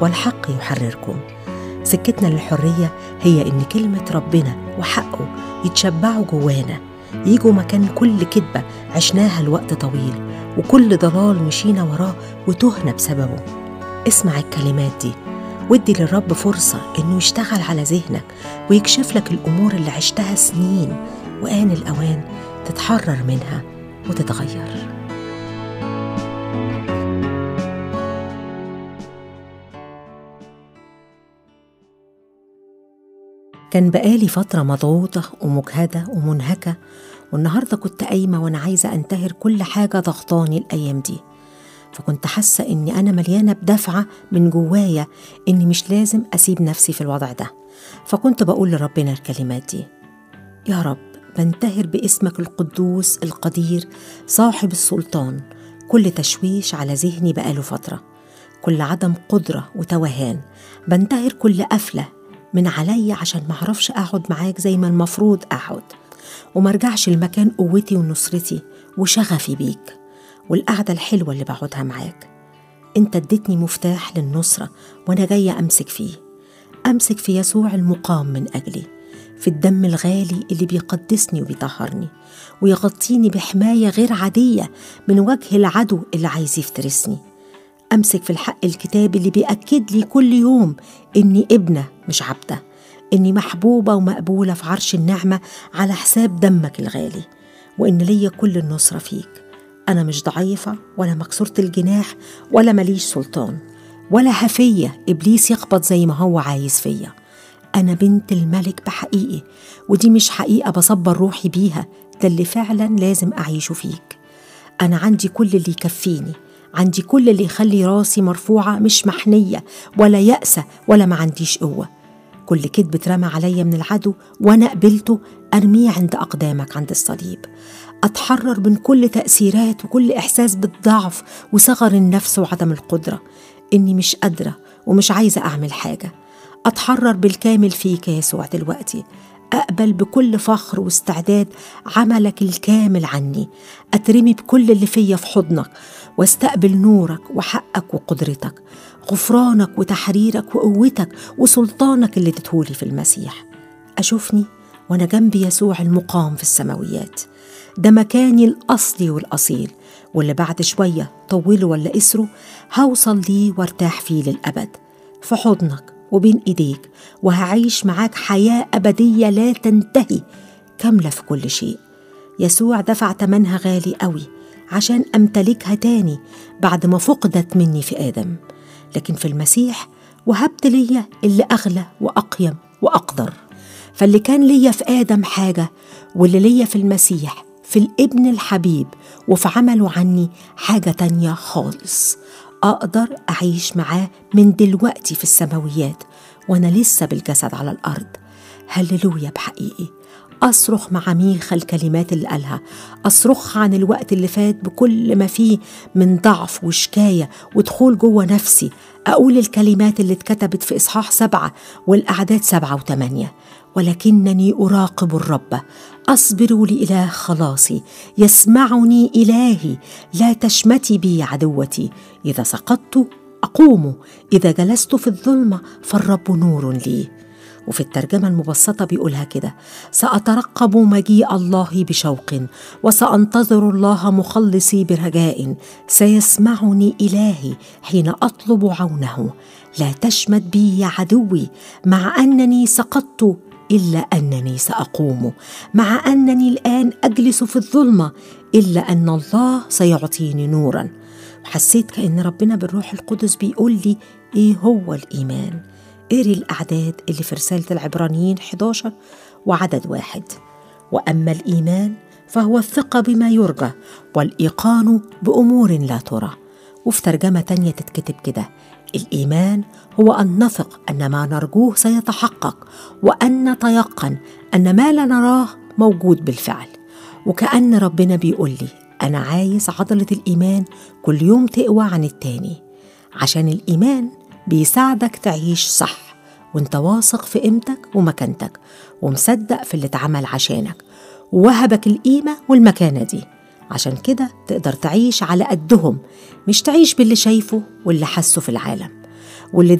والحق يحرركم. سكتنا للحرية هي إن كلمة ربنا وحقه يتشبعوا جوانا، يجوا مكان كل كذبة عشناها لوقت طويل وكل ضلال مشينا وراه وتهنا بسببه. اسمع الكلمات دي وادي للرب فرصة إنه يشتغل على ذهنك ويكشف لك الأمور اللي عشتها سنين، وآن الأوان تتحرر منها وتتغير. كان بقالي فترة مضغوطة ومجهدة ومنهكة، والنهاردة كنت قايمة وأنا عايزة أنتهر كل حاجة ضغطاني الأيام دي. فكنت حاسة إني أنا مليانة بدفعة من جوايا إني مش لازم أسيب نفسي في الوضع ده. فكنت بقول لربنا الكلمات دي: يا رب، بنتهر باسمك القدوس القدير صاحب السلطان كل تشويش على ذهني بقاله فترة، كل عدم قدرة وتوهان. بنتهر كل قفلة من عليا عشان معرفش أقعد معاك زي ما المفروض أقعد، ومرجعش لمكان قوتي ونصرتي وشغفي بيك والقعدة الحلوة اللي بقعدها معاك. انت اديتني مفتاح للنصرة وانا جاية امسك في يسوع المقام من اجلي، في الدم الغالي اللي بيقدسني وبيطهرني ويغطيني بحماية غير عادية من وجه العدو اللي عايز يفترسني. امسك في الحق الكتابي اللي بيأكد لي كل يوم اني ابنة مش عبدة، اني محبوبة ومقبولة في عرش النعمة على حساب دمك الغالي، وان ليا كل النصرة فيك. أنا مش ضعيفة ولا مكسورة الجناح ولا مليش سلطان ولا هفية إبليس يخبط زي ما هو عايز فيا. أنا بنت الملك بحقيقي، ودي مش حقيقة بصبر روحي بيها، ده اللي فعلا لازم أعيشه فيك. أنا عندي كل اللي يكفيني، عندي كل اللي يخلي راسي مرفوعة، مش محنية ولا يأسة ولا ما عنديش قوة. كل كذب اترمى عليا من العدو وأنا قبلته أرميه عند أقدامك عند الصليب. أتحرر من كل تأثيرات وكل إحساس بالضعف وصغر النفس وعدم القدرة، إني مش قادرة ومش عايزة أعمل حاجة. أتحرر بالكامل فيك يا يسوع دلوقتي، أقبل بكل فخر واستعداد عملك الكامل عني، أترمي بكل اللي فيا في حضنك واستقبل نورك وحقك وقدرتك، غفرانك وتحريرك وقوتك وسلطانك اللي تدهولي في المسيح. أشوفني وأنا جنب يسوع المقام في السماويات، ده مكاني الأصلي والأصيل، واللي بعد شوية طوله ولا قسره هوصل ليه وارتاح فيه للأبد، في حضنك وبين إيديك، وهعيش معاك حياة أبدية لا تنتهي كاملة في كل شيء. يسوع دفع تمنها غالي قوي عشان أمتلكها تاني بعد ما فقدت مني في آدم، لكن في المسيح وهبت ليا اللي أغلى وأقيم وأقدر. فاللي كان ليا في آدم حاجة، واللي ليا في المسيح في الابن الحبيب وفي عمله عني حاجة تانية خالص. أقدر أعيش معاه من دلوقتي في السماويات وأنا لسه بالجسد على الأرض. هللويا بحقيقي. أصرخ مع ميخا الكلمات اللي قالها، أصرخ عن الوقت اللي فات بكل ما فيه من ضعف وشكاية ودخول جوه نفسي. أقول الكلمات اللي اتكتبت في إصحاح 7 والأعداد 7 و8: ولكنني أراقب الرب، أصبر لإله خلاصي، يسمعني إلهي، لا تشمتي بي عدوتي. إذا سقطت أقوم، إذا جلست في الظلمة فالرب نور لي. وفي الترجمة المبسطة بيقولها كده: سأترقب مجيء الله بشوق، وسأنتظر الله مخلصي برجاء، سيسمعني إلهي حين أطلب عونه. لا تشمت بي عدوي، مع أنني سقطت إلا أنني سأقوم، مع أنني الآن أجلس في الظلمة إلا أن الله سيعطيني نورا. وحسيت كأن ربنا بالروح القدس بيقول لي إيه هو الإيمان. قري الأعداد اللي في رسالة العبرانيين 11 وعدد 1: وأما الإيمان فهو الثقة بما يرجى والإيقان بأمور لا ترى. وفي ترجمة تانية تتكتب كده: الإيمان هو أن نثق أن ما نرجوه سيتحقق، وأن نتيقن أن ما لا نراه موجود بالفعل. وكأن ربنا بيقول لي أنا عايز عضلة الإيمان كل يوم تقوى عن التاني، عشان الإيمان بيساعدك تعيش صح وانت واثق في قيمتك ومكانتك ومصدق في اللي اتعمل عشانك ووهبك القيمة والمكانة دي. عشان كده تقدر تعيش على قدهم، مش تعيش باللي شايفه واللي حسه في العالم واللي